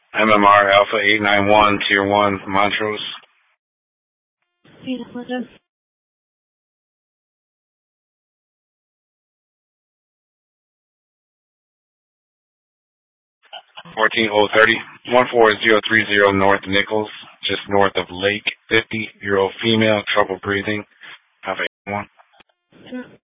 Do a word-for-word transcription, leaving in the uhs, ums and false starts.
M M R Alpha eight nine one, Tier one, Montrose. fourteen oh thirty, one four zero three zero North Nichols, just north of Lake, fifty-year-old female, trouble breathing, Alpha eight nine one.